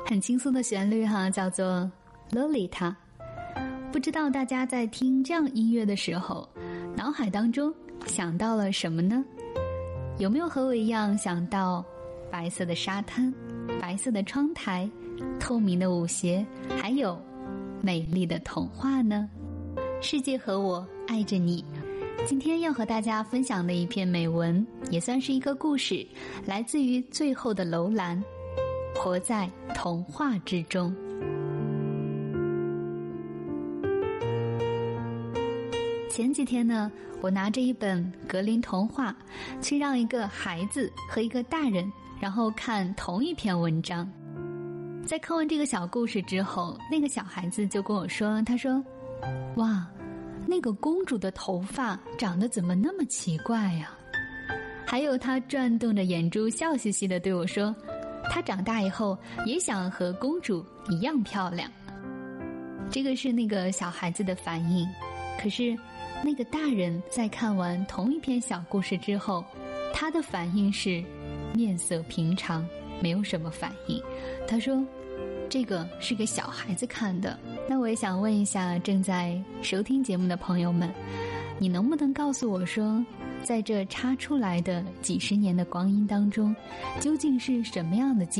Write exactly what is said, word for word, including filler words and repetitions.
很轻松的旋律哈，叫做洛丽塔。不知道大家在听这样音乐的时候，脑海当中想到了什么呢？有没有和我一样想到白色的沙滩、白色的窗台、透明的舞鞋，还有美丽的童话呢？世界和我爱着你。今天要和大家分享的一篇美文，也算是一个故事，来自于最后的楼兰，活在童话之中。前几天呢，我拿着一本格林童话，去让一个孩子和一个大人，然后看同一篇文章。在看完这个小故事之后，那个小孩子就跟我说，他说，哇，那个公主的头发长得怎么那么奇怪呀？还有他转动着眼珠，笑嘻嘻地对我说，他长大以后也想和公主一样漂亮。这个是那个小孩子的反应。可是那个大人在看完同一篇小故事之后，他的反应是面色平常，没有什么反应。他说，这个是给小孩子看的。那我也想问一下正在收听节目的朋友们，你能不能告诉我说，在这插出来的几十年的光阴当中，究竟是什么样的